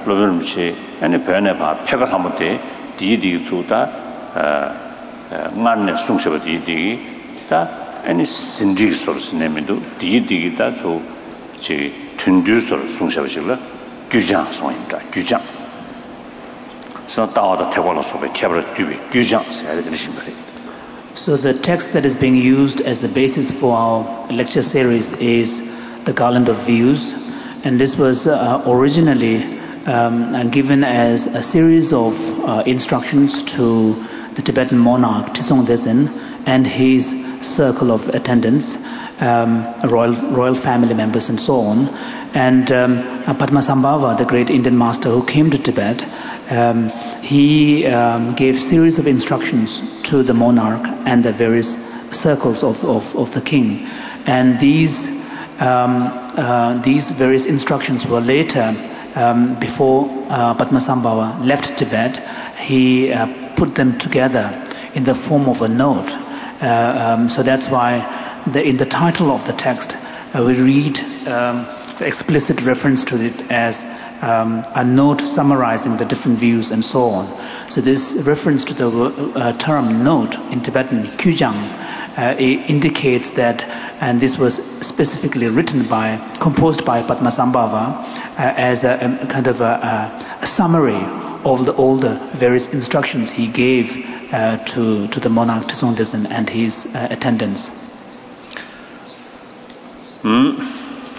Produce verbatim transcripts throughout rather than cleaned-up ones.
로블음치 아니 변해 봐 패가 한번데 디디 주다 어 만내 숭셔버 디디 다 아니 신지 소스 내면도 디디다 저지 튼듀서 숭셔버실라 규장 소인다 규장 그래서 따와다 태고로 소배 캐버를 뒤비 규장 해야 되는 신발이. So the text that is being used as the basis for our lecture series is the Garland of Views, and this was uh, originally um, given as a series of uh, instructions to the Tibetan monarch Trisong Detsen and his circle of attendants, um, royal royal family members and so on. And um, Padmasambhava, the great Indian master who came to Tibet, um, he um, gave series of instructions to the monarch and the various circles of, of, of the king. And these, um, uh, these various instructions were later, um, before uh, Padmasambhava left Tibet, he uh, put them together in the form of a note. Uh, um, so that's why the, in the title of the text, uh, we read um, the explicit reference to it as um, a note summarizing the different views and so on. So this reference to the uh, term note in Tibetan, kyujang, uh, indicates that, and this was specifically written by, composed by Padmasambhava uh, as a, a kind of a, a summary of the, all the various instructions he gave uh, to, to the monarch Trisong Detsen and his uh, attendants. Mm.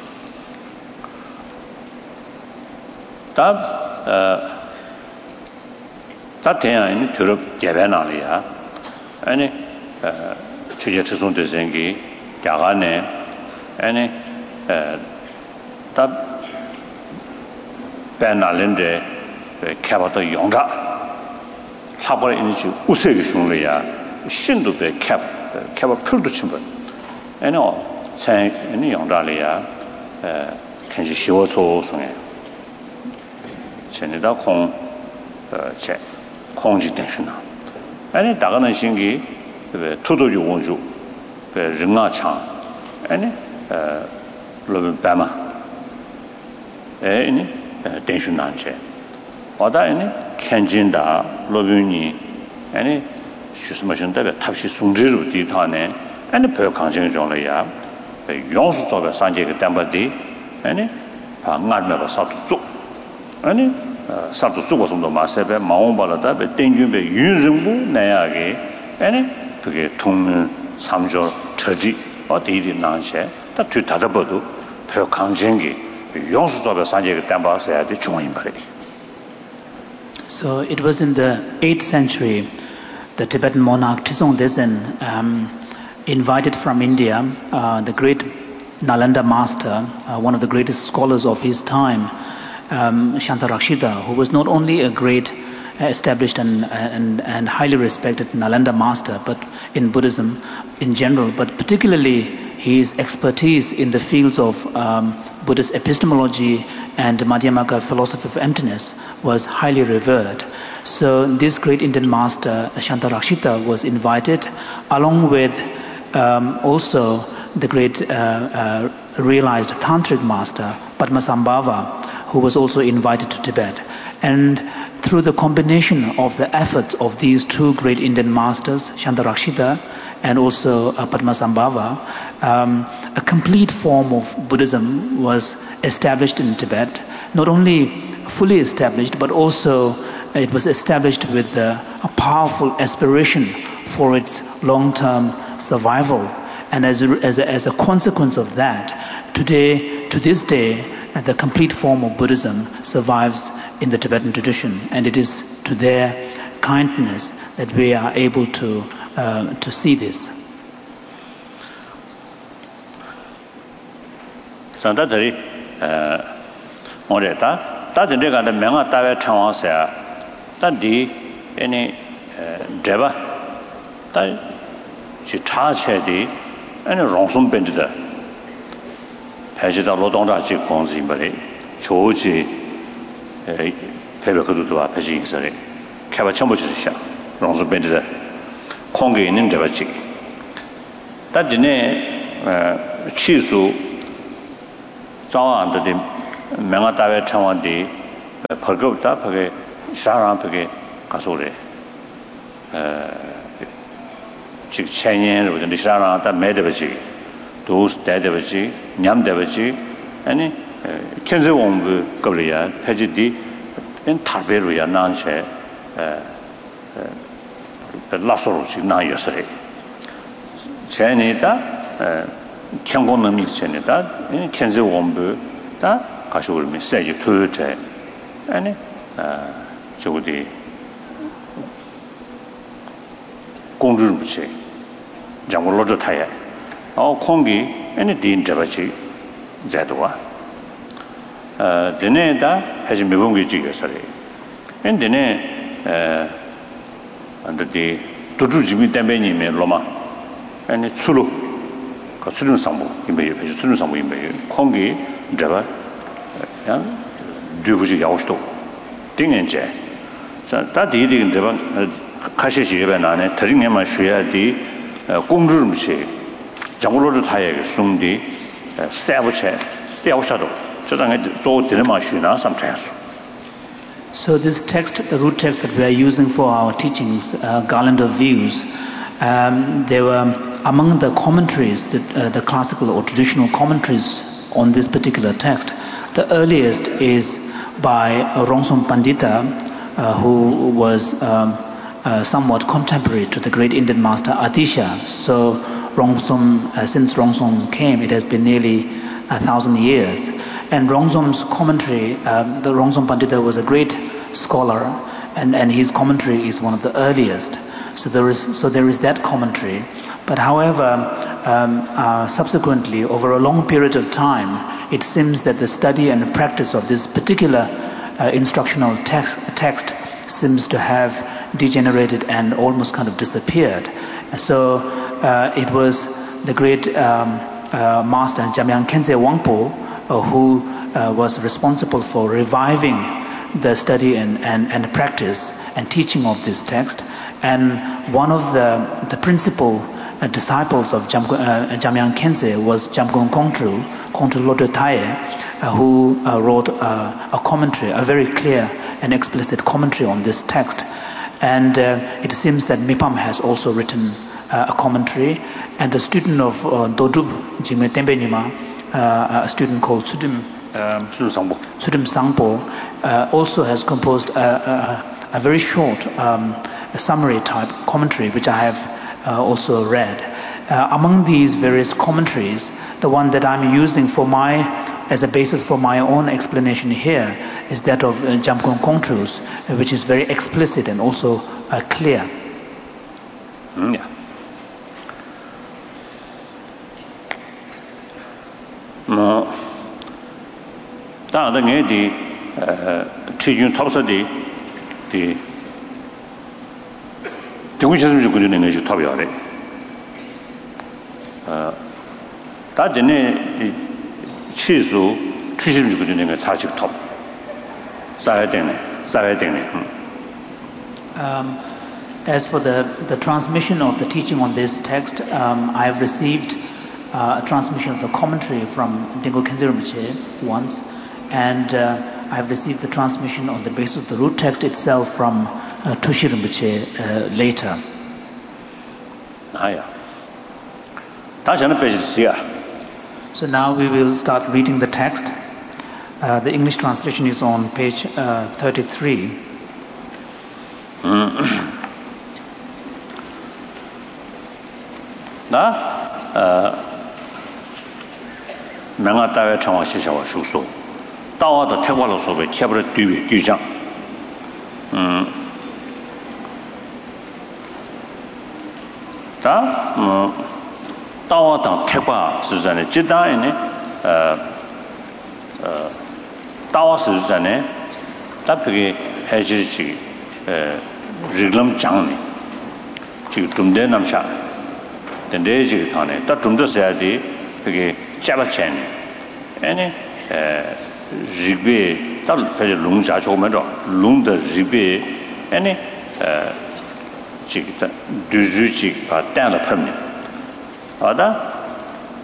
다 다 대안이 들어 개변하리야. 아니 주제 특성 대생기 야간에 아니 다 배날인데 캐버도 용자 사벌 인지 우세기 중이야. 신도배 캡 캐버 풀도 침번. 아니 참 아니 용자리야. 에 kanji shiwa tso songe cheni da kong che kong ji ten shuna ani daga na shingi tudo yu wonju ringa chang ani lo bama e ni ten shuna che oda ani kenjin da lo ni ani shusma shunda be tabshi sungji ru di ta ne ani pe kanjin jong le ya yongsu so be sanje ge damba di 아니 방안매가 사투 아니 사투 주고서도 마세베 마옹발다 베 땡준베 윤릉부 내야게 아니 그게 통문 삼조 처지 어디디 나셔 다 뒤다다버도 표 강쟁기 용수조베 산제게 담바서야 돼 중앙인 말이. So it was in the eighth century the Tibetan monarch Trisong Detsen um, invited from India uh, the great Nalanda master, uh, one of the greatest scholars of his time, um, Shantarakshita, who was not only a great uh, established and, and, and highly respected Nalanda master, but in Buddhism in general, but particularly his expertise in the fields of um, Buddhist epistemology and Madhyamaka philosophy of emptiness was highly revered. So this great Indian master, Shantarakshita, was invited along with um, also the great uh, uh, realized tantric master Padmasambhava, who was also invited to Tibet. And through the combination of the efforts of these two great Indian masters, Shantarakshita and also uh, Padmasambhava, um, a complete form of Buddhism was established in Tibet. Not only fully established, but also it was established with uh, a powerful aspiration for its long-term survival. And as a, as, a, as a consequence of that, today, to this day, the complete form of Buddhism survives in the Tibetan tradition, and it is to their kindness that we are able to uh, to see this. Santadari, oreta, that the nigga the menga tawe chawasa, that di any deba, that she charged di. 아니 롱송 밴드다 패지다 노동자지 공지벌이 조지 에 패벽도도 패지 인사래 캐바 첨부지샤 롱송 밴드다 공개 있는 데바지 다지네 어 치수 자완데 명아다외 창원디 벌거다 벌게 사람 벌게 가서래 어 즉 천년으로 된 사람한테 매대버지 도스 대대버지 냠대버지 아니 kenze wongbu qabliya pejidi en tarberuya nanche eh lasoro chi na yosre chenita eh kengon mi chenita en kenze wongbu da 가시올 메시지 토요체 아니 아 저기 공주를 붙이 장물로도 타야 어 공기 아니 딘자바지 제도와 어 되네다 해지 매봉기 지겨서래 엔데네 에 안데디 도주지미 때문에 로마 아니 추루 그 추루 상부 이메일 페이지 추루 상부 이메일 공기 잡아 양 두부지 야오스도 띵엔제 자 다디디 데바 카시지베 나네 드링에만 쉬야디 공주름시 장물로도 타야게 숨디 세부체 떼오샤도 저장에 조 되는만 쉬나 삼차야수. So this text, the root text that we are using for our teachings, uh, Garland of Views, um, they were among the commentaries, the, uh, the classical or traditional commentaries on this particular text. The earliest is by Rongsom Pandita, uh, who was um, uh, somewhat contemporary to the great Indian master Atisha. So Rongsom, uh, since Rongsom came, it has been nearly a thousand years. And Rongzom's commentary, um, the Rongsom Pandita was a great scholar, and, and his commentary is one of the earliest. So there is, so there is that commentary. But however, um, uh, subsequently, over a long period of time, it seems that the study and the practice of this particular uh, instructional text, text seems to have degenerated and almost kind of disappeared. So uh, it was the great um, uh, master Jamyang Khyentse Wangpo uh, who uh, was responsible for reviving the study and, and, and practice and teaching of this text. And one of the, the principal uh, disciples of Jam, uh, Jamyang Khyentse was Jamgon Kongtrul, Kongtrul Lodro Taye, uh, who uh, wrote uh, a commentary, a very clear and explicit commentary on this text. And uh, it seems that Mipam has also written uh, a commentary, and a student of uh, Dodub Jime Tembe Nima, uh, a student called Sudim um, Sudim Sangpo, uh, also has composed a, a, a very short um, a summary type commentary, which I have uh, also read. Uh, among these various commentaries, the one that I'm using for my as a basis for my own explanation here is that of uh, Jamgon Kongtrul's, uh, which is very explicit and also uh, clear. Mm, yeah. No. Da da nge di chijun topsa di di Dengui chesum ju gudun nge ju top ya re. Da jene di chi su chijun ju gudun nge cha chi top. Sa ya deng ne, sa ya deng ne. Um, as for the, the transmission of the teaching on this text, um, I have received uh, a transmission of the commentary from Dengo Khyentse Rinpoche once, and uh, I have received the transmission on the basis of the root text itself from uh, Tushi Rinpoche uh, later. Ah, yeah. So now we will start reading the text. Uh, the English translation is on page uh, thirty-three. Na Menga Dawe Changwa Shishawa Shusu Dawa the Tewala Sobe Kebra Dubi Dujang Da Dawa Dang Tekwa Suzane Jida in Dawa Suzane Tapiki Hajiji Riglam Changni Chig Dumde Namsha then there is a tone that Dumda Sadi Piggy Chabachan any Ribe that Lung Jachomero Lung the Ribe any Chik Duzuchi but down the permanent other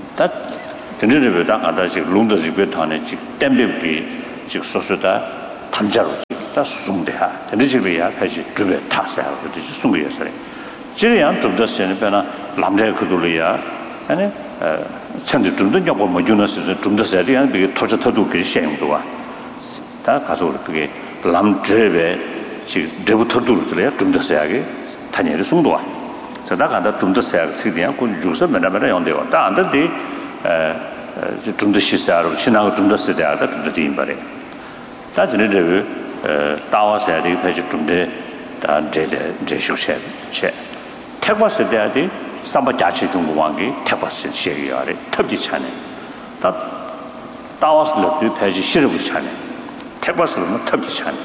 that the new other Lung the Ribe tone Chik Tempe Chik Sosuta 탐자로 다 수송돼야 되는 집이야 같이 두배 타세요 그렇게 수송이었어요 지리양 좀 더 세는 변화 남자의 그돌이야 아니 천대 좀더 여보 뭐 주나서 좀더 세야 돼 이게 토저터도 그 시행도 와다 가서 그게 남제베 지금 데부터도 그래야 좀더 세야게 다니를 송도 와 저다 간다 좀더 세야 쓰디야 그 주서 맨날 연대와 다 안데 에 좀더 시사로 신하고 좀더 세야 다 좀더 뒤인바래 다 전에 따와서야 돼 패지 좀데 다 제제 제쇼셰 셰 태과서 돼야 돼 삼바 자치 중국왕기 태과서 시행이야 탑지 차네 다 따와서 그 패지 싫어고 차네 태과서는 탑지 차네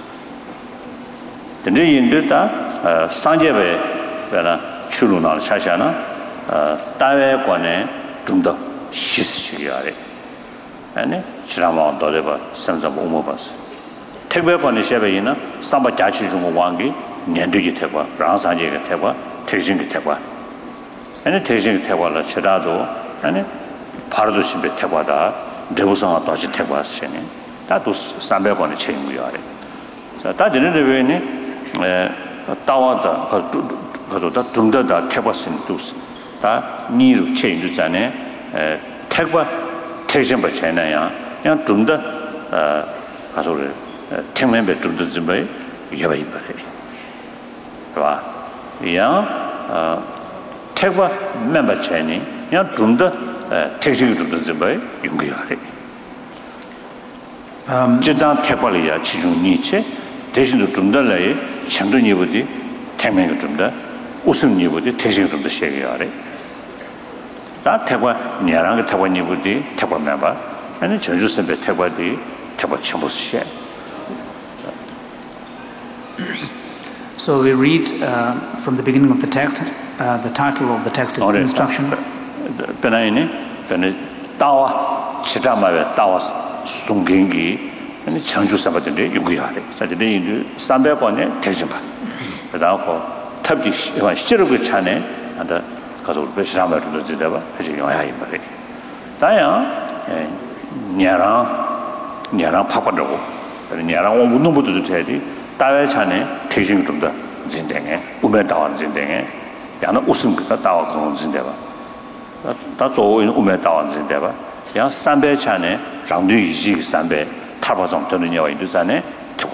근데 인도다 상제배 배나 출루나 차샤나 다외 관에 좀더 시스시야 돼 아니 지나만 더래봐 선점 오모바스 택배관의 셰베이나 삼바 자치 중국 왕기 년도기 택과 랑산제가 택과 택신기 택과 아니 택신기 택과라 치라도 아니 바로도 심베 택과다 대우성아 다시 택과스네 다도 삼백원의 책임이야 자 다지는 레베니 에 따와다 가서다 좀더다 택과스는 두스 다 니루 책임도 전에 에 택과 택신 받잖아요 그냥 좀더 어 가서 택면배 좀더 좀 봐. 이게 봐 이거. 봐. 이야 어 택과 멤버 체니 그냥 좀더 택식이 좀더 좀 봐. 용기야. 음 제가 택과리야 지중 니체 대신도 좀더 래 창도니 보디 택면이 좀더 우선 니보디 택식이 좀더 시행해야 돼. 다 택과 니랑 택과니 보디 택과 멤버 아니 전주선배 택과디 택과 첨부시 So we read uh, from the beginning of the text. Uh, the title of the text is Instruction. Benaini, bena dawa chidamawe dawa sunggengi, ani changju sabadende yuguyaare. Sadide indu 삼백 번에 대신바. 그다음고 탑지 이번 시절의 차네 한다 가서 우리 배시라면 좀 되다봐. 해지 영화야 이말이. 다야 냐랑 냐랑 파pad고. 냐랑 운동부도 돼야지. 다외 차네 대신 좀더 진행해. 우면 다원 진행해. 야는 웃음 그다 다와 그런 진대봐. 다 좋은 우면 다원 진대봐. 야 삼백 차네 장도 이지 삼백 타바성 되는 여와 인도산에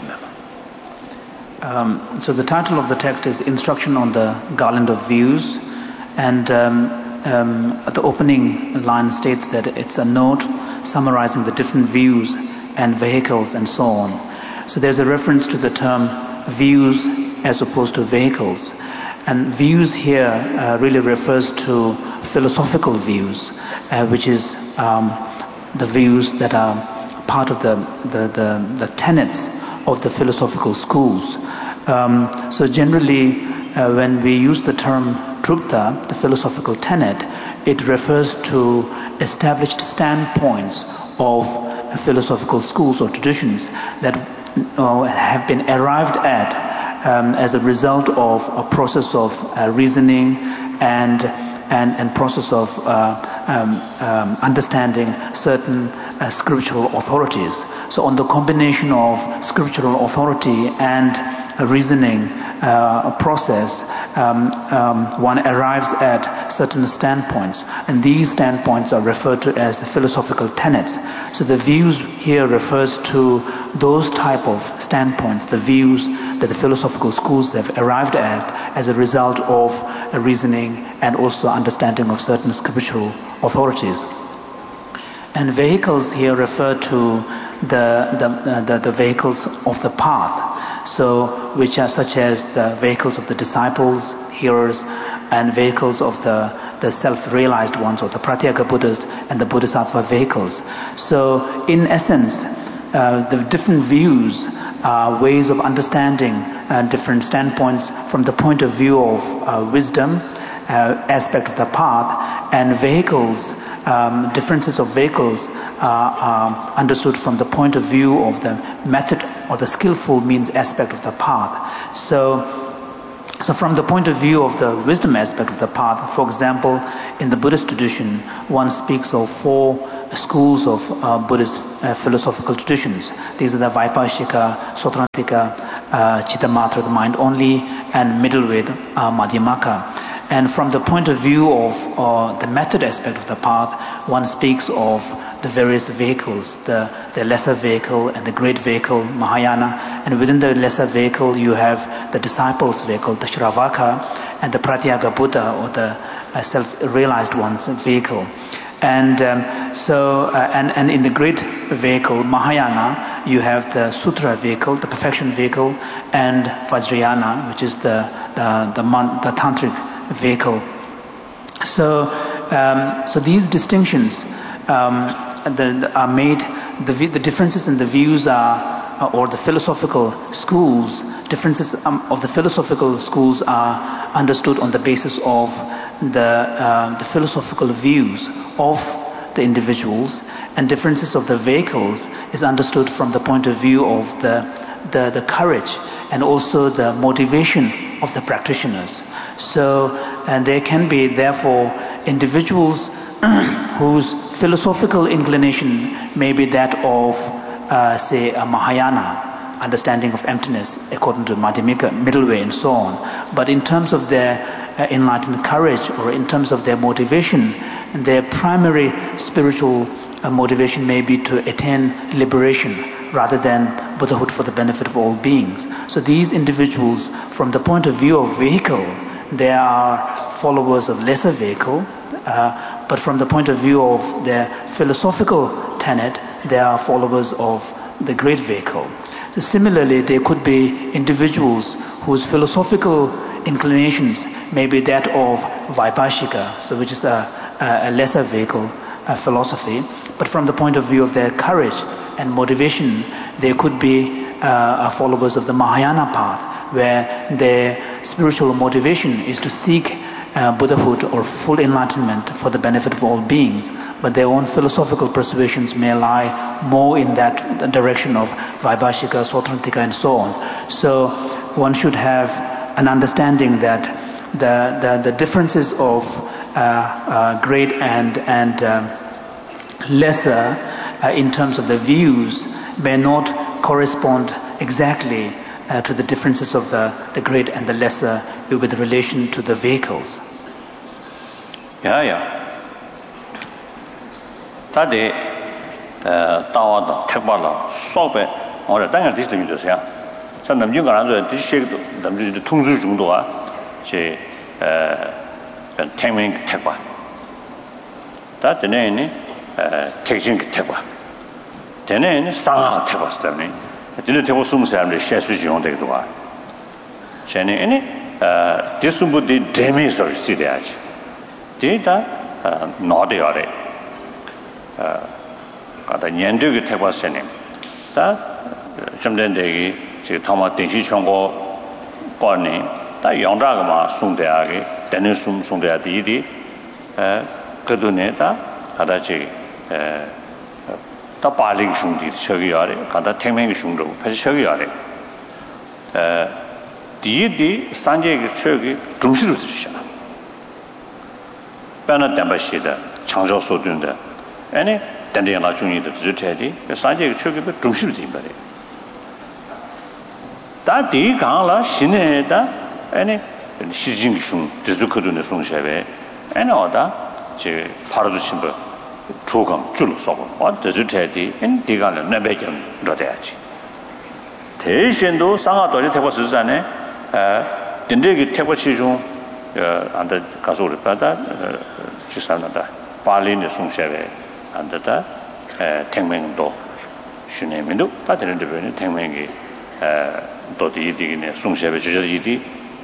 Um, so the title of the text is Instruction on the Garland of Views, and um, um, the opening line states that it's a note summarizing the different views and vehicles and so on. So there's a reference to the term views as opposed to vehicles, and views here uh, really refers to philosophical views, uh, which is um, the views that are part of the, the, the, the tenets of the philosophical schools. Um, so generally, uh, when we use the term trupta, the philosophical tenet, it refers to established standpoints of philosophical schools or traditions that uh, have been arrived at um, as a result of a process of uh, reasoning and and and process of uh, um, um, understanding certain uh, scriptural authorities. So on the combination of scriptural authority and a reasoning uh, process, um, um, one arrives at certain standpoints, and these standpoints are referred to as the philosophical tenets. So the views here refers to those type of standpoints, the views that the philosophical schools have arrived at as a result of a reasoning and also understanding of certain scriptural authorities. And vehicles here refer to the the, uh, the the vehicles of the path, so which are such as the vehicles of the disciples, hearers, and vehicles of the the self-realized ones, or the Pratyeka Buddhas and the Bodhisattva vehicles. So in essence, uh, the different views are ways of understanding uh, different standpoints from the point of view of uh, wisdom, uh, aspect of the path, and vehicles. Um, differences of vehicles are, are understood from the point of view of the method or the skillful means aspect of the path. So, so from the point of view of the wisdom aspect of the path, for example, in the Buddhist tradition, one speaks of four schools of uh, Buddhist uh, philosophical traditions. These are the Vaibhashika, Sautrantika, uh, Chittamatra, the mind only, and middle way, uh, Madhyamaka. And from the point of view of uh, the method aspect of the path, one speaks of the various vehicles, the, the lesser vehicle and the great vehicle, Mahayana. And within the lesser vehicle, you have the disciples' vehicle, the Shravaka, and the Pratyeka Buddha, or the uh, self-realized one's vehicle. And um, so, uh, and, and in the great vehicle, Mahayana, you have the Sutra vehicle, the perfection vehicle, and Vajrayana, which is the, the, the, the Tantric vehicle. So, um, so these distinctions um, the, the are made. The, the differences in the views are, uh, or the philosophical schools, differences um, of the philosophical schools are understood on the basis of the uh, the philosophical views of the individuals, and differences of the vehicles is understood from the point of view of the the, the courage and also the motivation of the practitioners. So, and there can be, therefore, individuals whose philosophical inclination may be that of, uh, say, a Mahayana understanding of emptiness, according to Madhyamika, middle way, and so on. But in terms of their uh, enlightened courage, or in terms of their motivation, their primary spiritual uh, motivation may be to attain liberation rather than Buddhahood for the benefit of all beings. So these individuals, from the point of view of vehicle, they are followers of lesser vehicle, uh, but from the point of view of their philosophical tenet, they are followers of the great vehicle. So similarly, there could be individuals whose philosophical inclinations may be that of Vaibhashika, so which is a, a lesser vehicle a philosophy, but from the point of view of their courage and motivation, they could be uh, followers of the Mahayana path, where their spiritual motivation is to seek uh, Buddhahood or full enlightenment for the benefit of all beings, but their own philosophical persuasions may lie more in that direction of Vaibhashika, Sautrantika, and so on. So one should have an understanding that the the, the differences of uh, uh, great and and um, lesser uh, in terms of the views may not correspond exactly Uh, to the differences of the, the great and the lesser with relation to the vehicles. Yeah, yeah. Tadi tawa da tekba la sobe, ora dang dis de de sia. Sa nam jing ga de di she de nam ji de tong zhu zhong de a, je euh ben timing tekba. Da de ne ni euh tekjing tekba. De ne ni sa tekba sta ni. Dine tebo sum saamre shesu jion de doa. Chene ene uh disumbu de demi sor sidaji. Data no de ore. Uh kada nyende ge tebo sene. Da jomden de ge ji thama denshi chonggo ko ni da yongda ga ma sung de a ge dene sum sung de a di di uh kedu ne da kada ji uh 다 발링 슝디 저기야래 가다 태명이 슝도 패시 저기야래 에 디디 산제의 최기 중심으로 드시잖아 변화 담바시다 창조 소든데 아니 단대나 중이도 주체디 산제의 최기도 중심으로 드림바래 다디 강라 신에다 아니 시징 슝 드즈코드네 송샤베 아니 어다 제 바로도 신부 조금 줄로 써고 어디서 대디 인디가는 내배경 넣어야지 대신도 상하도지 태고 스산에 에 딘데기 태고 시중 어 안데 가서 우리 받아 지산하다 발린의 송셰베 안데다 에 탱맹도 신내민도 다 되는데 왜 탱맹이 에 도디디네 송셰베 주저디디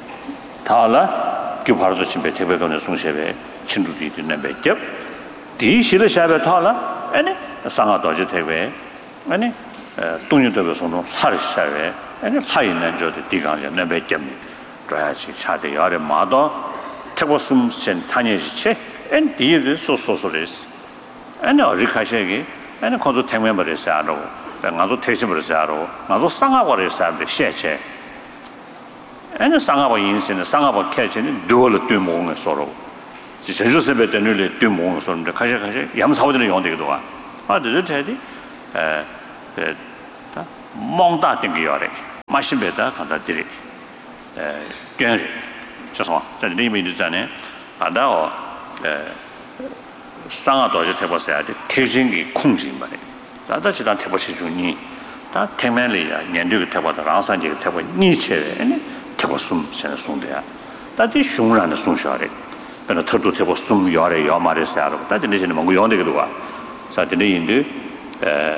다라 규바르도 침베 태배경의 송셰베 친두디디 내배경 디 시르 샤베 타라 아니 상하 도지 태베 아니 동유도에 손으로 하르 샤베 아니 하이는 저도 디가냐 내배점 줘야지 차대 아래 마도 태고숨 센 타니시체 엔 디르 소소소레스 아니 어리카셰기 아니 건조 택면버레스 알고 나도 택시버레스 알고 나도 상하버레스 알데 셰체 아니 상하버 인생의 상하버 캐치는 두얼 뚜몽의 소로 제주스베 되는데 뚜몽의 소인데 가시 가시 염사오들은 용되기도 와 아, 저저지 에, 에, 몽다 땡겨래. 마신베다 간다지리. 에, 괜히. 저서 저 리미드 전에 아다오 에, 상아 도저 해보셔야 돼. 대신이控制 말이야. 자다 지단 해보시 주니 다 태면이야. 년도에 해보다 랑산지 해보 니체에 아니 해보 숨 전에 손대야. 다지 흉란의 손셔래. 그러나 터도 해보 숨 요래 요 말에서 알고 다지 내지는 뭔가 요네게도 와. 자들이 인데 에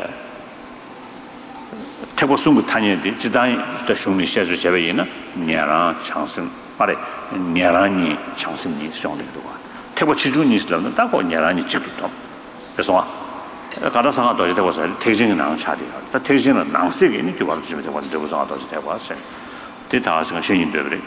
태보 숨을 타는데 지단 저 흉리 셔주 제베이나 냐랑 창승 말에 냐랑이 창승이 쇼네도 와. 태보 지주니 있으면 딱고 냐랑이 지도도. 그래서 가다상아 도지 되고서 대진이 나는 차대요. 다 대진은 낭색이 있는 게 와도 좀 되고 되고서 도지 되고 왔어요. 대다하시는 신인들 그래.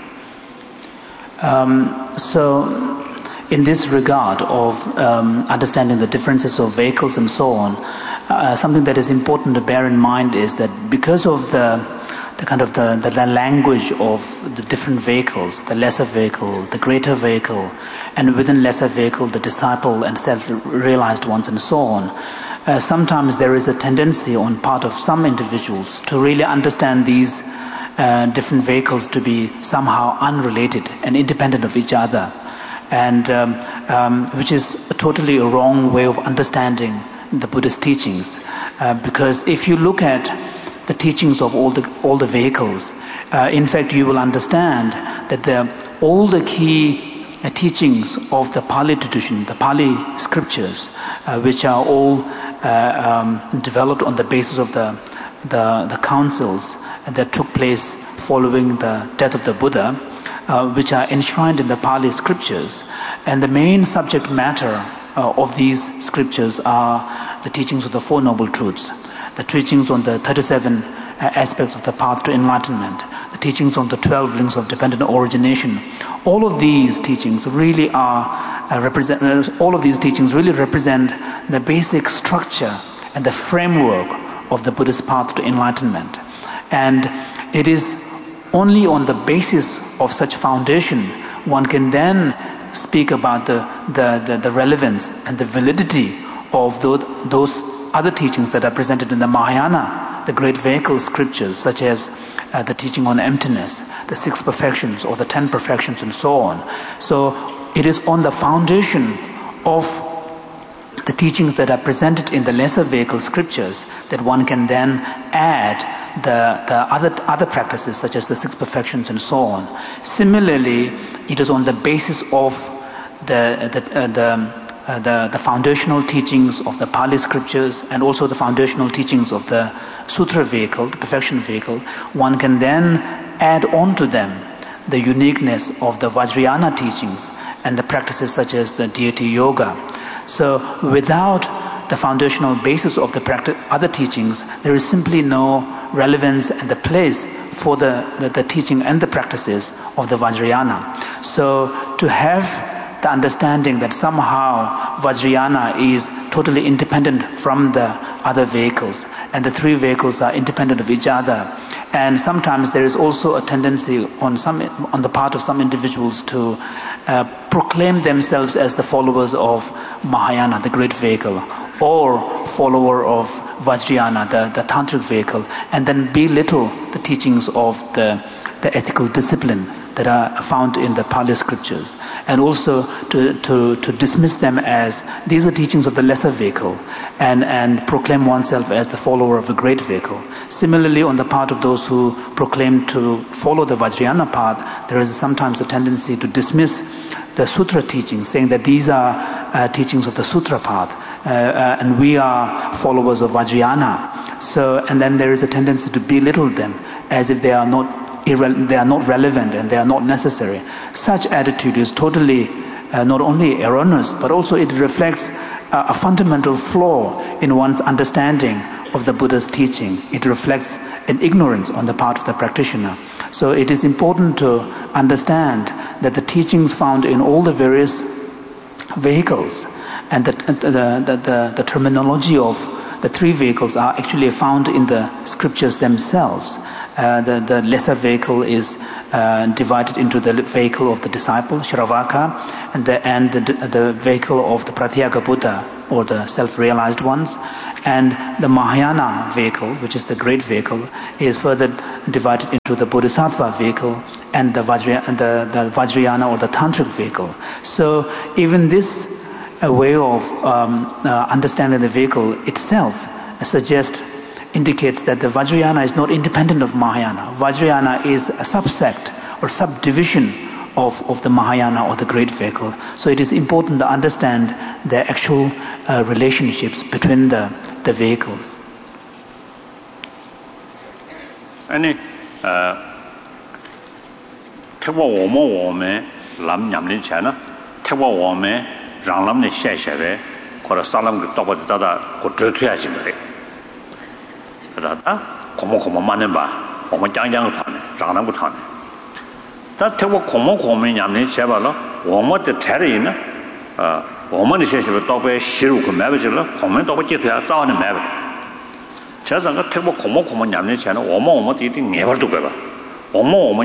Um so in this regard of um, understanding the differences of vehicles and so on, uh, something that is important to bear in mind is that because of the the kind of the, the, the language of the different vehicles, the lesser vehicle, the greater vehicle, and within lesser vehicle, the disciple and self-realized ones and so on, uh, sometimes there is a tendency on part of some individuals to really understand these uh, different vehicles to be somehow unrelated and independent of each other. And um, um, which is a totally a wrong way of understanding the Buddhist teachings, uh, because if you look at the teachings of all the all the vehicles, uh, in fact you will understand that the all the key uh, teachings of the Pali tradition, the Pali scriptures, uh, which are all uh, um, developed on the basis of the the, the councils that took place following the death of the Buddha, Uh, which are enshrined in the Pali scriptures. And the main subject matter uh, of these scriptures are the teachings of the Four Noble Truths, the teachings on the thirty-seven uh, aspects of the path to enlightenment, the teachings on the twelve links of dependent origination. All of these teachings really are uh, represent. Uh, all of these teachings really represent the basic structure and the framework of the Buddhist path to enlightenment. And it is only on the basis of such foundation one can then speak about the, the, the, the relevance and the validity of those, those other teachings that are presented in the Mahayana, the great vehicle scriptures, such as uh, the teaching on emptiness, the six perfections or the ten perfections and so on. So it is on the foundation of the teachings that are presented in the lesser vehicle scriptures that one can then add the, the other, other practices such as the six perfections and so on. Similarly, it is on the basis of the, the, uh, the, uh, the, the foundational teachings of the Pali scriptures and also the foundational teachings of the Sutra vehicle, the perfection vehicle, one can then add on to them the uniqueness of the Vajrayana teachings and the practices such as the deity yoga. So without the foundational basis of the practice, other teachings, there is simply no relevance and the place for the, the, the teaching and the practices of the Vajrayana. So to have the understanding that somehow Vajrayana is totally independent from the other vehicles and the three vehicles are independent of each other. And sometimes there is also a tendency on some on the part of some individuals to uh, proclaim themselves as the followers of Mahayana, the great vehicle, or follower of Vajrayana, the, the tantric vehicle, and then belittle the teachings of the, the ethical discipline that are found in the Pali scriptures, and also to, to, to dismiss them as these are teachings of the lesser vehicle, and, and proclaim oneself as the follower of a great vehicle. Similarly, on the part of those who proclaim to follow the Vajrayana path, there is sometimes a tendency to dismiss the sutra teachings, saying that these are uh, teachings of the sutra path, uh, uh, and we are followers of Vajrayana. So, and then there is a tendency to belittle them as if they are not they are not relevant and they are not necessary. Such attitude is totally uh, not only erroneous, but also it reflects uh, a fundamental flaw in one's understanding of the Buddha's teaching. It reflects an ignorance on the part of the practitioner. So it is important to understand that the teachings found in all the various vehicles and the, the, the, the, the terminology of the three vehicles are actually found in the scriptures themselves. Uh, the, the lesser vehicle is uh, divided into the vehicle of the disciple, Shravaka, and the, and the, the vehicle of the Pratyeka Buddha, or the self-realized ones. And the Mahayana vehicle, which is the great vehicle, is further divided into the Bodhisattva vehicle and the, Vajra, the, the Vajrayana or the Tantric vehicle. So even this uh, way of um, uh, understanding the vehicle itself suggests, indicates that the Vajrayana is not independent of Mahayana. Vajrayana is a subsect or subdivision of, of the Mahayana or the great vehicle. So it is important to understand the actual uh, relationships between the, the vehicles. Any uh Take what woman woman lam yamlin chana, take what woman ranglam ne shay shay, or a salam to top of the dada, or two ashimere. Como como maneba, or my young young town, Rangabutan. That take what como como yamlin chabala, woman the terrina, uh, woman is a top of Shiruk Mavajilla, comment over Jetta on a map. Chazanga take what como como yamlin channel, woman almost eating never together. So,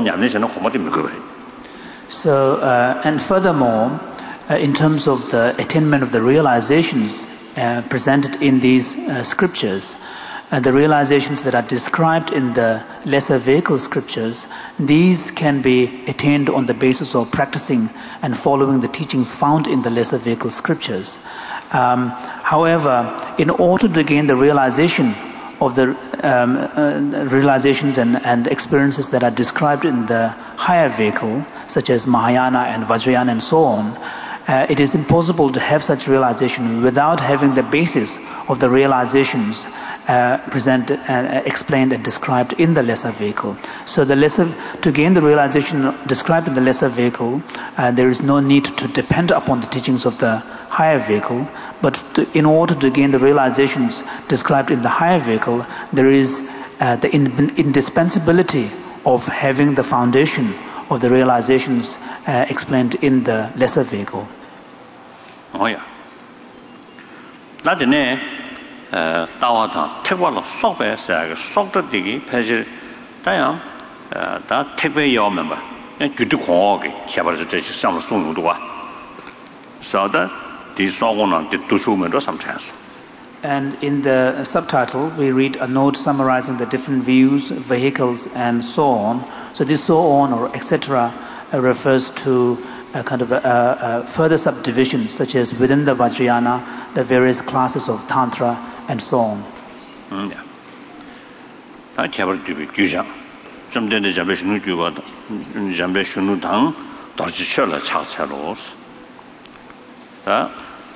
uh, and furthermore, uh, in terms of the attainment of the realizations uh, presented in these uh, scriptures, uh, the realizations that are described in the lesser vehicle scriptures, these can be attained on the basis of practicing and following the teachings found in the lesser vehicle scriptures. Um, however, in order to gain the realization of the um, uh, realizations and, and experiences that are described in the higher vehicle, such as Mahayana and Vajrayana and so on, uh, it is impossible to have such realization without having the basis of the realizations uh, presented, uh, explained and described in the lesser vehicle. So the lesser, to gain the realization described in the lesser vehicle, uh, there is no need to depend upon the teachings of the higher vehicle, but to, in order to gain the realizations described in the higher vehicle, there is uh, the in, indispensability of having the foundation of the realizations uh, explained in the lesser vehicle. Oh yeah. That's the uh Tawata Tewala software say software digi page tayang uh that take your member and good to call Kabar to some soon do. So that this song did to show me sometimes. And in the subtitle, we read a note summarizing the different views, vehicles, and so on. So this so on or et cetera uh, refers to a kind of a, a, a further subdivision, such as within the Vajrayana, the various classes of Tantra, and so on. Mm, yeah. That Kabar to be Guja. Some day the Jabeshnu Guga, Jambeshnu Tang, Dorjichola Chachalos. That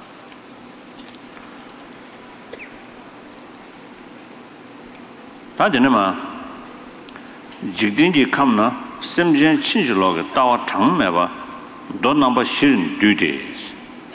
다되는마 직딩지 감나 심전 친절하게 다와 장매바 도 넘버 실은 뒤데스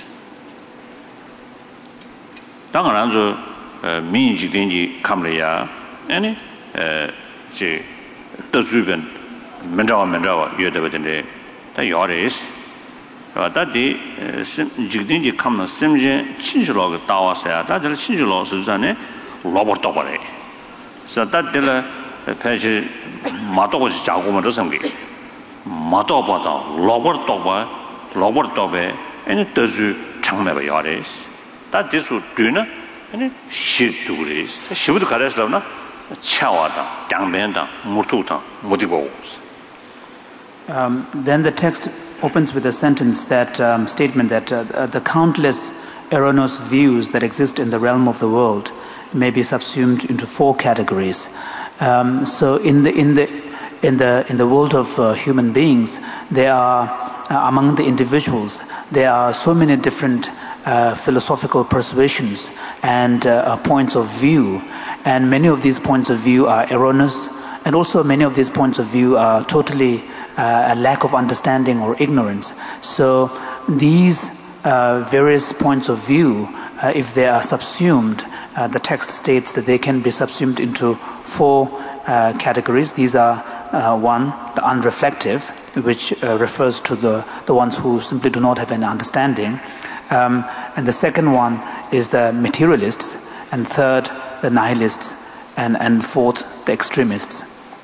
당연한저 민 직딩지 감래야 아니 에제 더주변 면자와 면자와 여대버든데 다 요레스 다디 직딩지 감나 심전 친절하게 다와서야 다들 친절로 수잔에 로버트 버래 So that the page Mato's Jagoman Rosambi Matobata, Robert Toba, Robert Tobe, and it does you Changmeva Yaris. That this would do not any shit to this. She would caress Lona, Chawada, Gangbenda, Mututa, Motivos. Um, then the text opens with a sentence that um, statement that uh, the countless erroneous views that exist in the realm of the world may be subsumed into four categories. Um, so in the in the in the in the world of uh, human beings, there are uh, among the individuals there are so many different uh, philosophical persuasions and uh, points of view, and many of these points of view are erroneous, and also many of these points of view are totally uh, a lack of understanding or ignorance. So these uh, various points of view, uh, if they are subsumed, Uh, the text states that they can be subsumed into four uh, categories. These are uh, one, the unreflective, which uh, refers to the, the ones who simply do not have any understanding. Um, and the second one is the materialists, and third, the nihilists, and, and fourth, the extremists.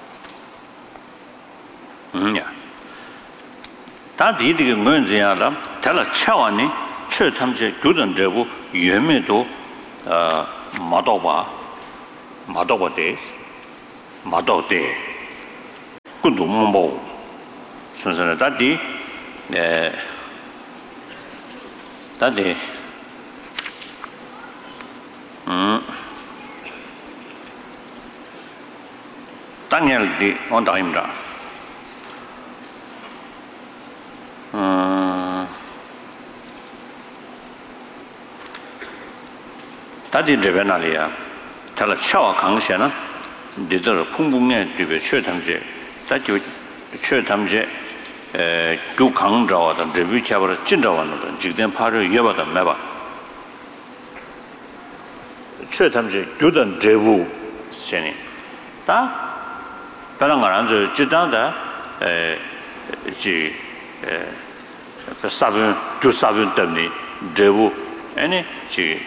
Mm, yeah. 다 디디가 뭔지야라 달라 차와니 최탐제 교단제고 유매도 어 마도바 마도바데 마도데 군도 몽보 순서는 다디 에 다디 음 당연히 온다입니다. 음 다디 레베나리아 달라 차와 강시나 리더 풍풍에 뒤에 최탐제 다지 최탐제 에 두강자와다 리뷰 잡으러 진짜와는 지금 파를 여봐다 매봐 최탐제 두던 제부 세니 다 다른 건 아주 지단다 에지 에 사분 두 사분 때문에 제부 아니 지에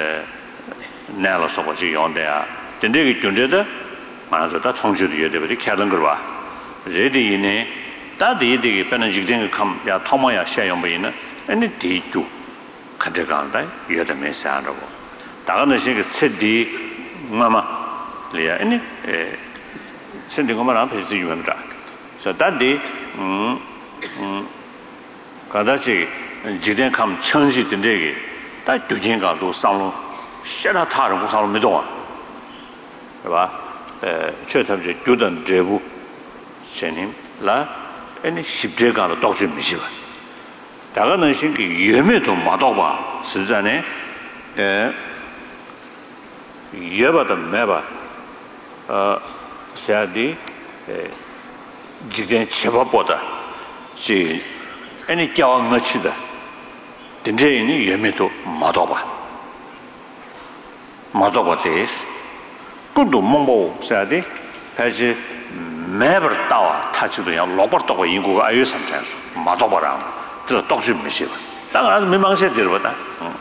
내려서 거기 연대야 근데 견제다 만나서 다 통주도 해야 되거든 캐는 거 봐. 레디네 다디디게 빼는 직전에 감야 토마야 샤용부이는 아니 디도 가져간다 여다 메시아라고 다가는 시그 세디 마마 리아 아니 에 신경 거만 앞에 지우면다 저 다디 음음 가다지 직전 감 천시 된데게 다 두진가도 상로 샤나 타는 거 상로没动 对吧 에 최탐제 교단 제부 신님 라 아니 십제가로 독주 미시바 다가는 신기 예매도 마도바实在네 에 예바다 매바 어 샤디 에 지gen 제바보다 지 아니 겨왕 넣치다 된제니 예매도 마도바 마도바데스 군도 몽보 샤디 다시 매버 따와 타치도 야 로버트고 인구가 아유 삼천수 마도바랑 들어 똑지 미시 당연히 민망세 들어보다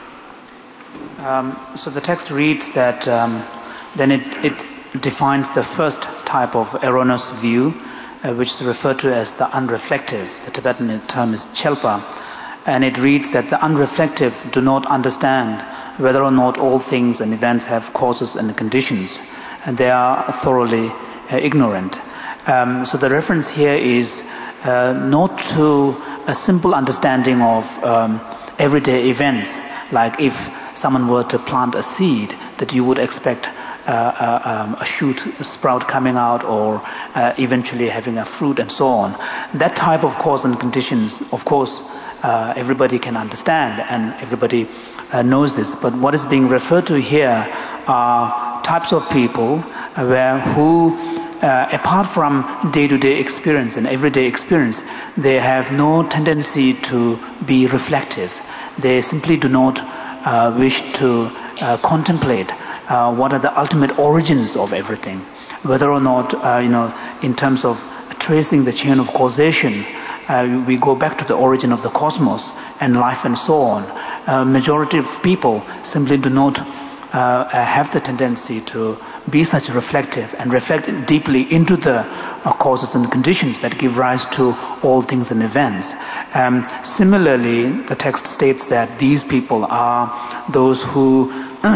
Um, so the text reads that um, then it, it defines the first type of erroneous view, uh, which is referred to as the unreflective. The Tibetan term is chelpa, and it reads that the unreflective do not understand whether or not all things and events have causes and conditions, and they are thoroughly uh, ignorant. Um, so the reference here is uh, not to a simple understanding of um, everyday events, like if someone were to plant a seed, that you would expect uh, uh, um, a shoot, a sprout coming out, or uh, eventually having a fruit and so on. That type of cause and conditions, of course, uh, everybody can understand and everybody uh, knows this. But what is being referred to here are types of people uh, where who Uh, apart from day-to-day experience and everyday experience, they have no tendency to be reflective. They simply do not uh, wish to uh, contemplate uh, what are the ultimate origins of everything. Whether or not, uh, you know, in terms of tracing the chain of causation, uh, we go back to the origin of the cosmos and life and so on. Uh, majority of people simply do not uh, have the tendency to be such reflective and reflect deeply into the uh, causes and conditions that give rise to all things and events. Um, similarly, the text states that these people are those who,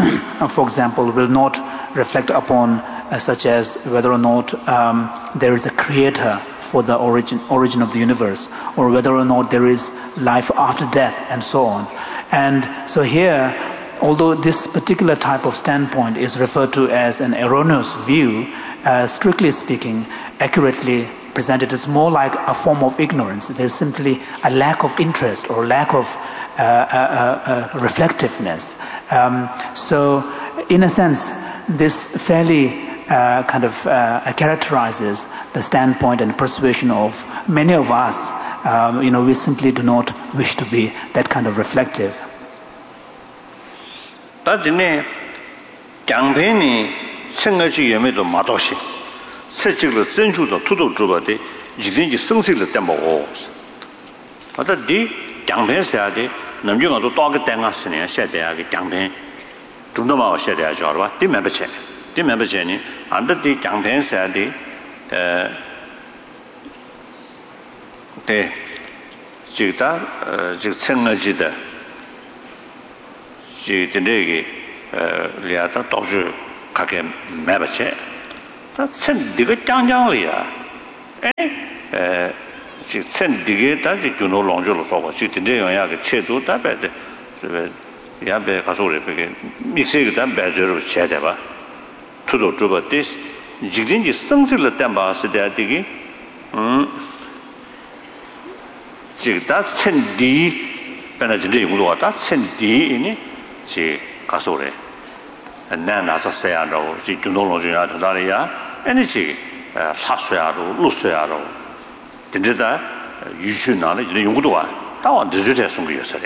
for example, will not reflect upon uh, such as whether or not um, there is a creator for the origin, origin of the universe, or whether or not there is life after death, and so on. And so here, although this particular type of standpoint is referred to as an erroneous view, uh, strictly speaking, accurately presented, it's more like a form of ignorance. There's simply a lack of interest or lack of uh, uh, uh, reflectiveness. Um, so, in a sense, this fairly uh, kind of uh, characterizes the standpoint and persuasion of many of us. Um, you know, we simply do not wish to be that kind of reflective. 다디네 강변이 생각지 예매도 마도시 세직을 전주도 투도 주바데 이든지 성실을 때보고 어디 강변세야데 남중어도 또게 땡아스네 세대야게 강변 좀더마 세대야 저와 디멤버체 디멤버체니 안데디 강변세야데 에데 지다 지 생각지다 지 되게 리아다 도주 가게 매버체 다천 디가 짱짱이야 에 천 디게 다지 주노 롱조로 써봐 지 진짜 영향이 체도 답에데 야베 가서래 베게 믹스가 담배저로 쳐야 봐 투도 주버디 직진지 성실을 담바스데 되기 음 지다 천디 베나진데 이거도 왔다 천디니 지 가서래 나나서야로 지 주노로지야 다다리야 에너지 사수야로 루스야로 진짜다 유슈나는 이제 연구도 와 다원 디지털 송기였어요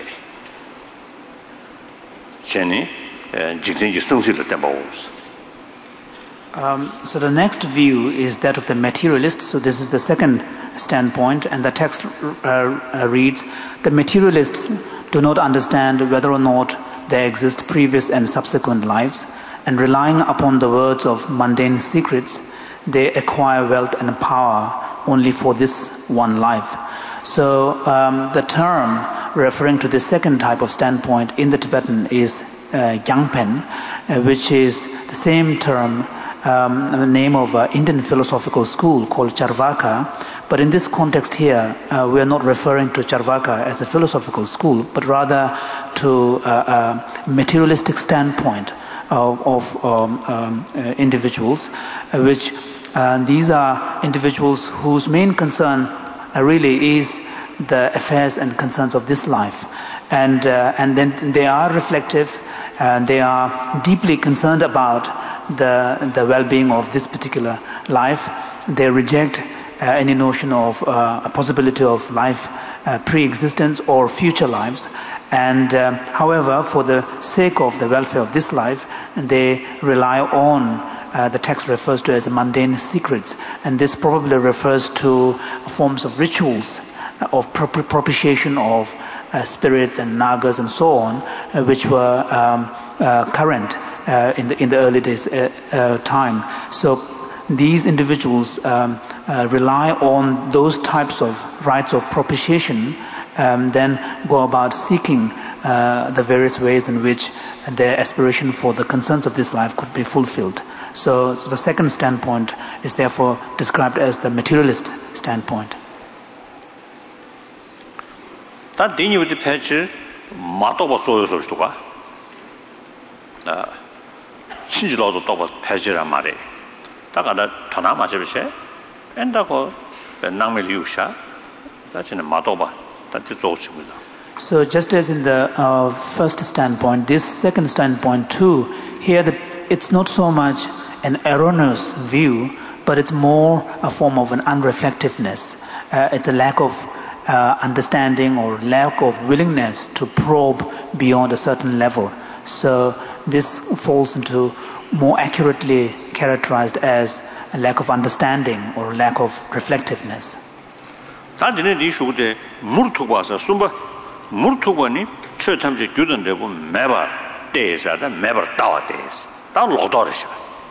제니 직진지 성실을 담바스 Um, so the next view is that of the materialist. So this is the second standpoint, and the text uh, uh, reads, the materialists do not understand whether or not there exist previous and subsequent lives, and relying upon the words of mundane secrets, they acquire wealth and power only for this one life. So um, the term referring to the second type of standpoint in the Tibetan is uh, Gyangpen, uh, which is the same term Um, the name of an Indian philosophical school called Charvaka, but in this context here, uh, we are not referring to Charvaka as a philosophical school, but rather to uh, a materialistic standpoint of, of um, um, uh, individuals, uh, which uh, these are individuals whose main concern uh, really is the affairs and concerns of this life, and uh, and then they are reflective, and they are deeply concerned about the the well-being of this particular life. They reject uh, any notion of uh, a possibility of life uh, pre-existence or future lives, and uh, however, for the sake of the welfare of this life, they rely on uh, the text refers to as mundane secrets, and this probably refers to forms of rituals of prop- propitiation of uh, spirits and nagas and so on, uh, which were um, uh, current Uh, in the in the early days uh, uh, time. So these individuals um, uh, rely on those types of rites of propitiation, um, then go about seeking uh, the various ways in which their aspiration for the concerns of this life could be fulfilled. So, so the second standpoint is therefore described as the materialist standpoint. 다 대니부터 패치 마토바 소요서 주가 아 신지로도 또 패지란 말이에요. 다가다 더나 맞으셔. 엔다고 남을리우샤. 다치는 마도바. 다치 좋습니다. So just as in the uh, first standpoint, this second standpoint too, here the, it's not so much an erroneous view, but it's more a form of an unreflectiveness. Uh, it's a lack of uh, understanding or lack of willingness to probe beyond a certain level. So this falls into more accurately characterized as a lack of understanding or lack of reflectiveness. 다들 이슈데 물투과서 숨바 물투과니 최탐지 규던되고 매바 대사다 매바 따와대스 다 로더르셔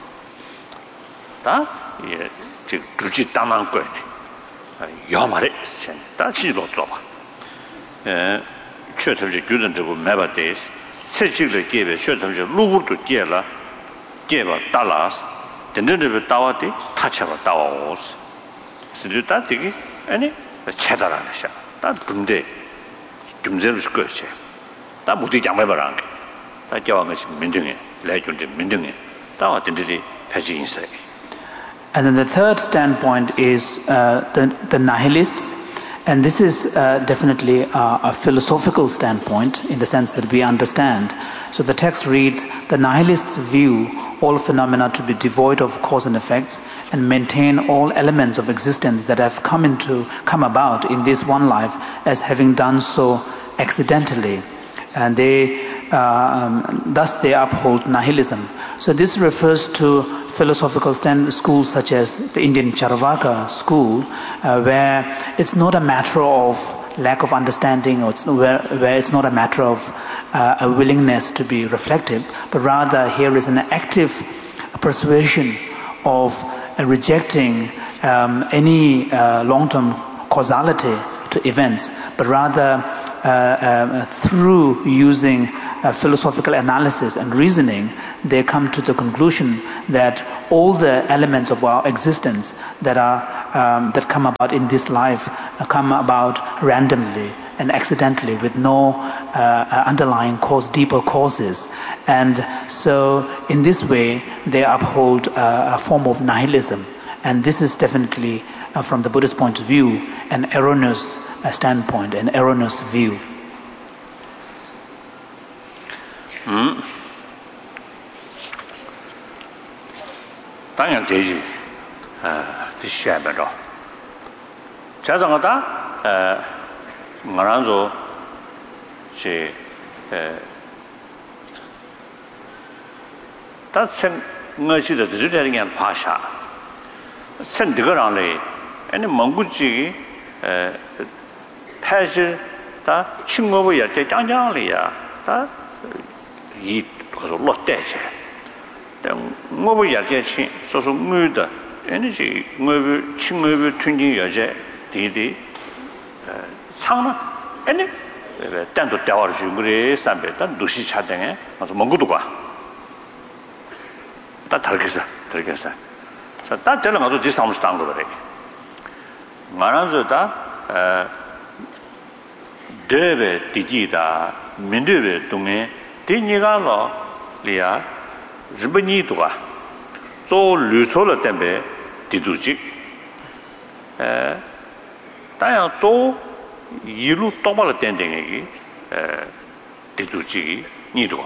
다예 즉 그지 땅만 거네 야마레 다 지로도 에 최탐지 규던되고 매바 대스 세직을 개베 최탐지 루구도 깨라 개바 달라스 된전을 따와대 타차가 따와오스 스르다 되게 아니 체다라셔 다 근데 좀제를 줄 거지 다 모두 장매바랑 다 겨왕을 민등에 레준데 민등에 다 어떤들이 패지 인사에. And then the third standpoint is uh, the the nihilists, and this is uh, definitely uh, a philosophical standpoint in the sense that we understand. So the text reads, the nihilists view all phenomena to be devoid of cause and effects and maintain all elements of existence that have come into come about in this one life as having done so accidentally, and they uh, um, thus they uphold nihilism. So this refers to philosophical stand schools such as the Indian Charvaka school, uh, where it's not a matter of lack of understanding, or it's where, where it's not a matter of uh, a willingness to be reflective, but rather here is an active persuasion of uh, rejecting um, any uh, long-term causality to events, but rather uh, uh, through using uh, philosophical analysis and reasoning, they come to the conclusion that all the elements of our existence that are um, that come about in this life uh, come about randomly and accidentally with no uh, underlying cause, deeper causes. And so in this way, they uphold uh, a form of nihilism. And this is definitely, uh, from the Buddhist point of view, an erroneous uh, standpoint, an erroneous view. Mm. 당연 되지. 아, 디샤베로. 자정하다. 에 말한조 제 에 다sen ngashida 드르자링한 파샤. sen 드거랑래. 아니 몽구지 에 패지 다 친구부야 대 짱짱리야. 다 이 그래서 롯데체. 뭐부 야제치 소소 무다 에너지 뭐부 친구부 튕긴 여제 디디 상나 아니 단도 대화를 주 그래 삼배다 도시 차등에 아주 먹고도 가. 다 다르겠어. 다르겠어. 자, 다 되는 아주 디스타운스 딴 거래. 말한저다 에 데베 디지다 민데베 동에 디니가로 리아日本人多做旅错了点呗地图机呃当然做一路多把了点点个呃地图机你多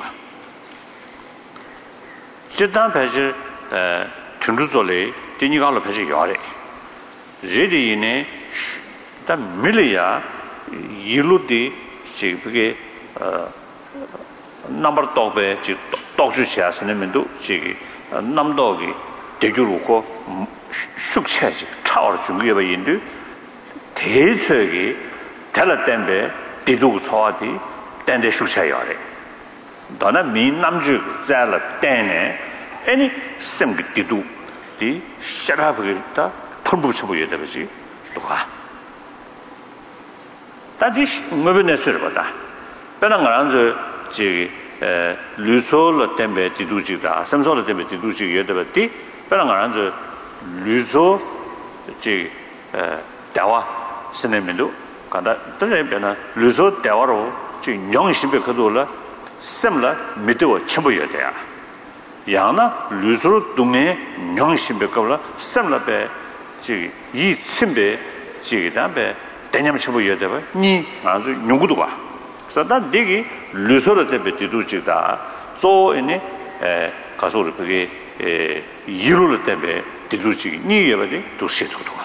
这当还是呃停住做嘞第二个了还是要的这里呢但没了呀一路的这个呃number talk be ji talk ju sia sene mendu ji namdo gi deju ko shuk che ji chao ju ge ba yin du de che gi dala den be de du chao di den de shuk che ya re da na mi nam ju za la den ne any sim gi de du di sha ba ge ta phun bu che bu ye de ba ji do ga ta di ngo be ne se ba da ba na nga ran 지 에 류소를 때문에 디두지다 삼소를 때문에 디두지 여더버디 그런 거는 저 류소 지 에, 대화 스네면도 간다 들려면은 류소 대화로 지 영심배 그도라 셈라 미도어 첨부여야 돼야 양나 류소로 동에 영심배 거라 셈라배 지이 침배 지다배 대념 첨부여야 돼봐 니 아주 용구도 봐 그래서 되게 류소를 때문에 뒤두지다 소에네 에 가서를 그게 에 이루를 때문에 뒤두지 니에버디 도시도도가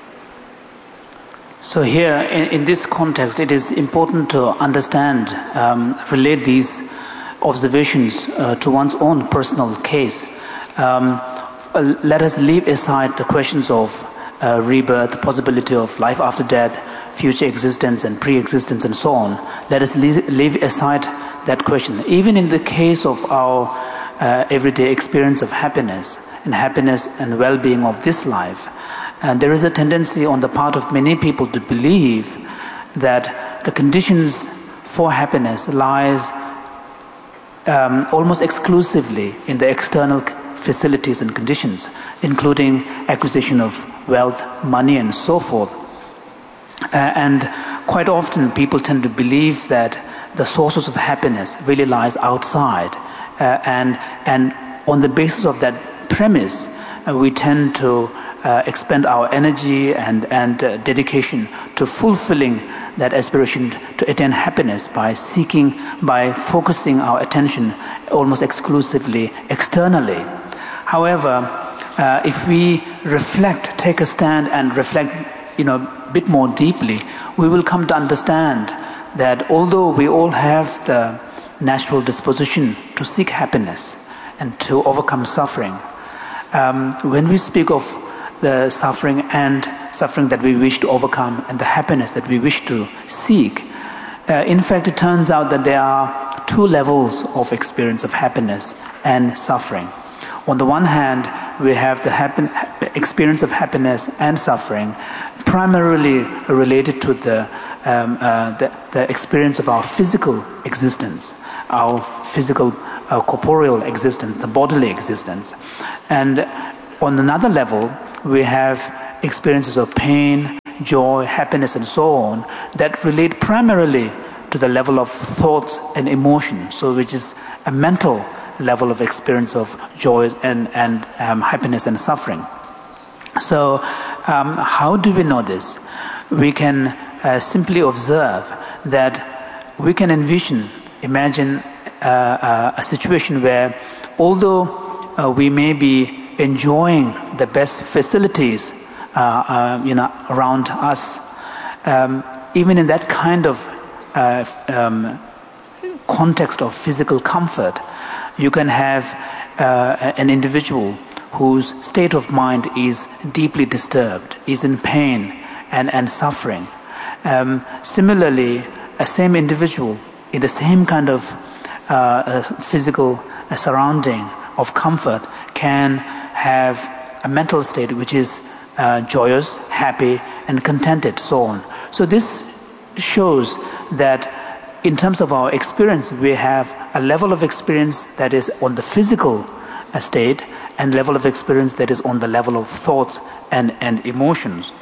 So here in, in this context it is important to understand um, relate these observations uh, to one's own personal case. Um, uh, let us leave aside the questions of uh, rebirth, possibility of life after death, future existence and pre-existence and so on. Let us leave aside that question. Even in the case of our uh, everyday experience of happiness and happiness and well-being of this life, and there is a tendency on the part of many people to believe that the conditions for happiness lies um, almost exclusively in the external facilities and conditions, including acquisition of wealth, money and so forth. Uh, and quite often people tend to believe that the sources of happiness really lies outside. Uh, and, and on the basis of that premise, uh, we tend to uh, expend our energy and, and uh, dedication to fulfilling that aspiration to attain happiness by seeking, by focusing our attention almost exclusively externally. However, uh, if we reflect, take a stand and reflect, you know, a bit more deeply, we will come to understand that although we all have the natural disposition to seek happiness and to overcome suffering, um, when we speak of the suffering and suffering that we wish to overcome and the happiness that we wish to seek, uh, in fact it turns out that there are two levels of experience of happiness and suffering. On the one hand, we have the happen- experience of happiness and suffering primarily related to the, um, uh, the, the experience of our physical existence. our physical, uh, corporeal existence, the bodily existence. And on another level, we have experiences of pain, joy, happiness, and so on that relate primarily to the level of thoughts and emotion, so which is a mental level of experience of joy and, and um, happiness and suffering. So um, how do we know this? We can uh, simply observe that we can envision, imagine uh, uh, a situation where although uh, we may be enjoying the best facilities uh, uh, you know, around us, um, even in that kind of uh, um, context of physical comfort, you can have uh, an individual whose state of mind is deeply disturbed, is in pain and, and suffering. Um, similarly, a same individual in the same kind of uh, uh, physical uh, surrounding of comfort can have a mental state which is uh, joyous, happy, and contented, so on. So this shows that in terms of our experience, we have a level of experience that is on the physical state and level of experience that is on the level of thoughts and, and emotions.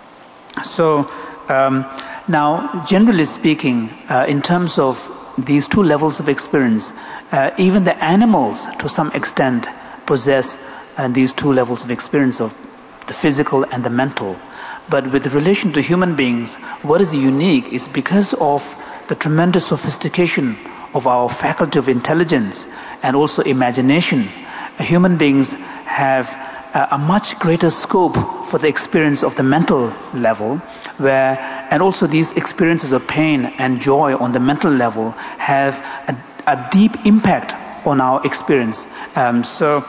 So um, now, generally speaking, uh, in terms of these two levels of experience, uh, even the animals to some extent possess uh, these two levels of experience of the physical and the mental. But with relation to human beings, what is unique is because of the tremendous sophistication of our faculty of intelligence and also imagination, human beings have a, a much greater scope for the experience of the mental level, where, and also these experiences of pain and joy on the mental level have a, a deep impact on our experience. Um, so,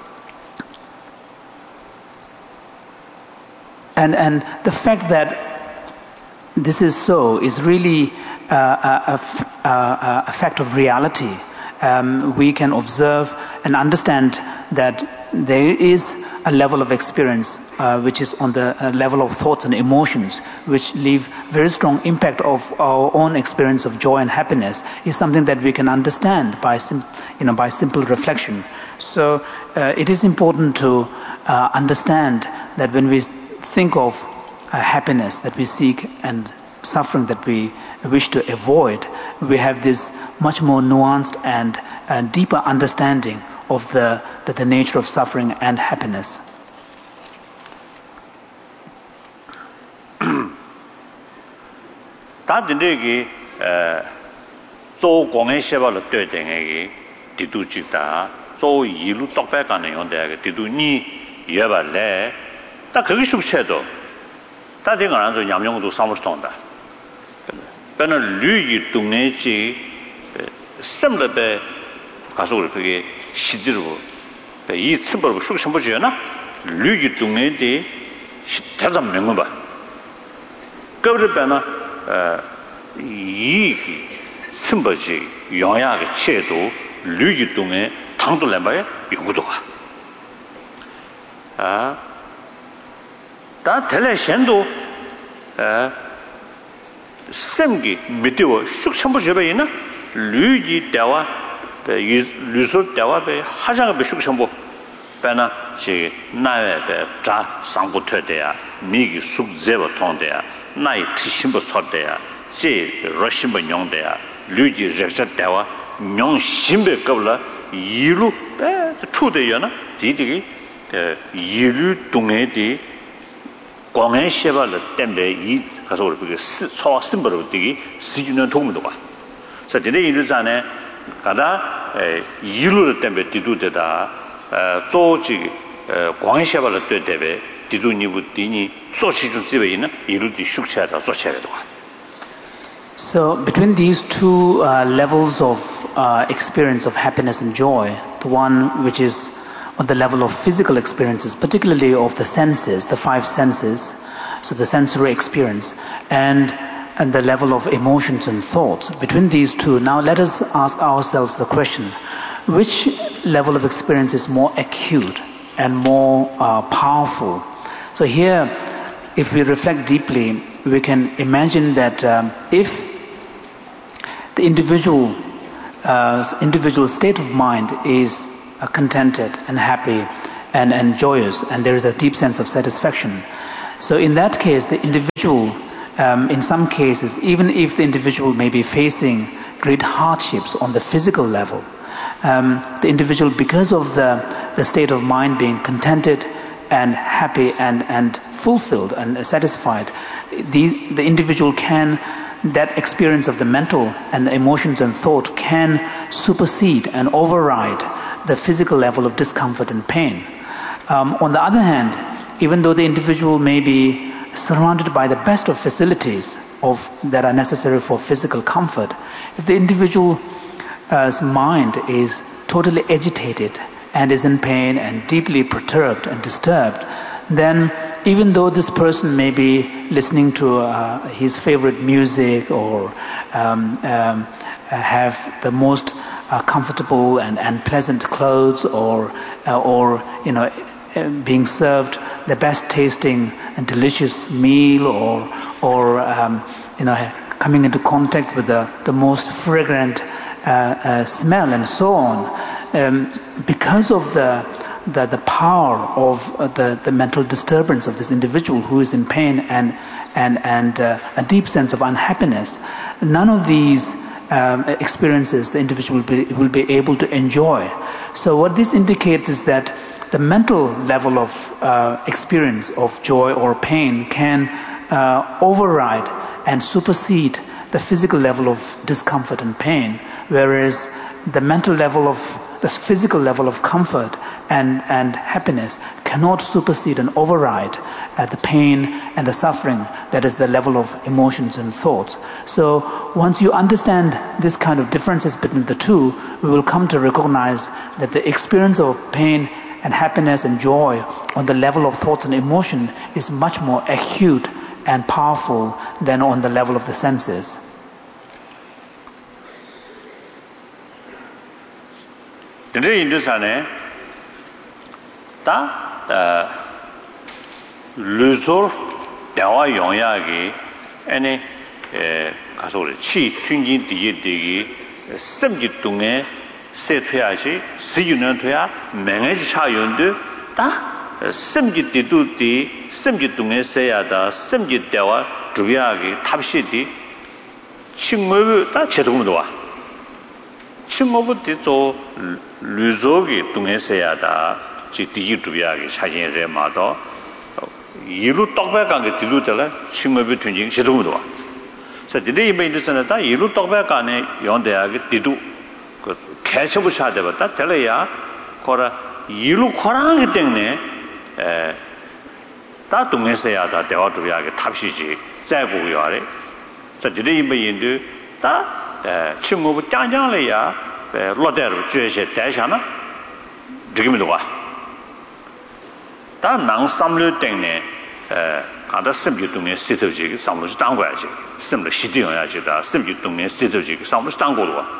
and and the fact that this is so is really uh, a, a, a fact of reality. Um, we can observe and understand that there is a level of experience uh, which is on the uh, level of thoughts and emotions, which leave very strong impact of our own experience of joy and happiness, is something that we can understand by sim- you know by simple reflection. So uh, it is important to uh, understand that when we think of uh, happiness that we seek and suffering that we wish to avoid, we have this much more nuanced and uh, deeper understanding of the, the, the nature of suffering and happiness. 다 dinregi zo gonghe sheba lo tue dengegi didu jikda zo yilu tokpe kane yonde didu ni yeba le 다 그게 숙체도 다 된거 안저 냠용도 사무스ton다 배는 류기 동네지 셈르베 가서 그게 시들고 이 씀버로 숙심 보지나 류기 동네디 대장 명문 봐 그걸 배나 이기 씀버지 영향의 체도 류기 동네 당도 내봐야 연구도 아 다 텔레션도 에 셈기 미디어 숙천부 접에이나 류지 대와 류소 대와베 하자가 숙천부 배나 지 나에베 자 상고퇴대야 미기 숙제버 통대야 나이 티심부 sor대야 지 러시버 용대야 류지 적자 대와 용 심베 겁라 이루 배 투대야나 디디기 이루 동에디 광해 쉐발을 때문에 이 가서 우리 소 심벌을 되기 시주는 도움도 봐. 그래서 되네 일전에 가다 이루를 때문에 디두되다 조지 광해 쉐발을 때문에 디두니부디니 조시주 집에 있는 이루디 숙체하다 조체해도 봐. So between these two uh, levels of uh, experience of happiness and joy, the one which is on the level of physical experiences, particularly of the senses, the five senses, so the sensory experience, and, and the level of emotions and thoughts. Between these two, now let us ask ourselves the question, which level of experience is more acute and more uh, powerful? So here, if we reflect deeply, we can imagine that um, if the individual uh, individual state of mind is uh, contented and happy and, and joyous, and there is a deep sense of satisfaction. So in that case, the individual, um, in some cases, even if the individual may be facing great hardships on the physical level, um, the individual, because of the, the state of mind being contented and happy and, and fulfilled and satisfied, the, the individual can, that experience of the mental and emotions and thought can supersede and override the physical level of discomfort and pain. Um, on the other hand, even though the individual may be surrounded by the best of facilities of, that are necessary for physical comfort, if the individual's mind is totally agitated and is in pain and deeply perturbed and disturbed, then even though this person may be listening to uh, his favorite music or um, um, have the most uh, comfortable and, and pleasant clothes, or uh, or you know being served the best tasting and delicious meal, or or um, you know coming into contact with the the most fragrant uh, uh, smell and so on, um, because of the The, the power of uh, the, the mental disturbance of this individual who is in pain and, and, and uh, a deep sense of unhappiness, none of these um, experiences the individual will be, will be able to enjoy. So what this indicates is that the mental level of uh, experience of joy or pain can uh, override and supersede the physical level of discomfort and pain, whereas the mental level of the physical level of comfort and, and happiness cannot supersede and override uh, the pain and the suffering that is the level of emotions and thoughts. So once you understand this kind of differences between the two, we will come to recognize that the experience of pain and happiness and joy on the level of thoughts and emotion is much more acute and powerful than on the level of the senses. Dendri Indusane, ta luzor dawa yongyagi, ane kasore chi tunjin diye digi semjit tunge se tuyashi si yunan tuya mengaji cha yundu ta semjit didu di semjit tunge se yada semjit dawa druyagi tabshi di chingmobu ta chedugumduwa chingmobu di zo luzogi tunge se yada chi digi druyagi chajin re mado yilu tokba kange didu tala chingmobu tunjing chedugumduwa sa dide iba indusana ta yilu tokba kane yondayagi didu 개체부 사대봤다 telaya 거라 이루 거랑이 때문에 에 다동에서야다 대화 주야게 탑시지 자고요 아래 저들이 이메인도 다 친구부 짱짱래야 로데르 주에세 대샤나 지금도 와 다낭 삼류 때문에 에 가다 심주동에 시도지기 삼루지 당고야지 심르 시디용야지다 심주동에 시도지기 삼루지 당고로 와.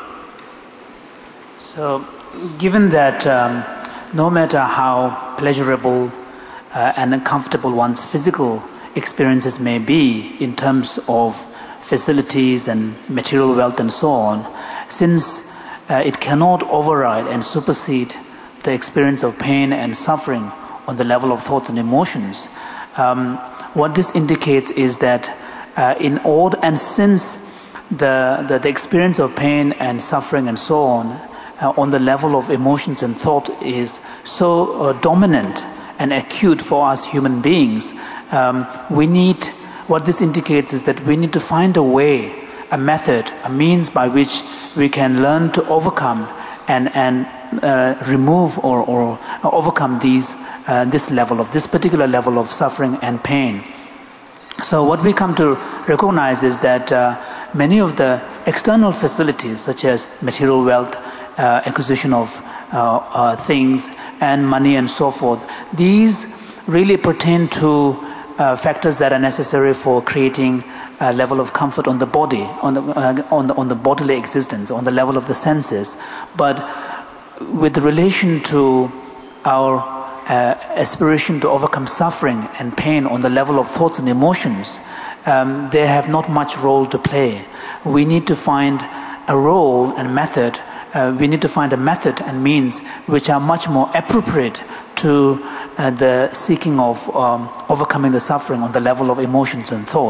So, given that um, no matter how pleasurable uh, and comfortable one's physical experiences may be in terms of facilities and material wealth and so on, since uh, it cannot override and supersede the experience of pain and suffering on the level of thoughts and emotions, um, what this indicates is that uh, in order, and since the, the, the experience of pain and suffering and so on Uh, on the level of emotions and thought is so uh, dominant and acute for us human beings, um, we need, what this indicates is that we need to find a way, a method, a means by which we can learn to overcome and, and uh, remove or, or overcome these, uh, this level of, this particular level of suffering and pain. So what we come to recognize is that uh, many of the external facilities such as material wealth, Uh, acquisition of uh, uh, things and money and so forth, these really pertain to uh, factors that are necessary for creating a level of comfort on the body, on the, uh, on the, on the bodily existence, on the level of the senses. But with relation to our uh, aspiration to overcome suffering and pain on the level of thoughts and emotions, um, they have not much role to play. We need to find a role and method uh, we need to find a method and means which are much more appropriate to uh, the seeking of um, overcoming the suffering on the level of emotions and thoughts.